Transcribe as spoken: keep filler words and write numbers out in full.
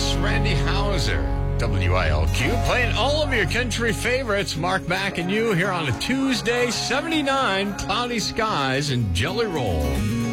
This Randy Houser, W I L Q, playing all of your country favorites. Mark Mack and you here on a Tuesday, seventy-nine, cloudy skies and Jelly Roll.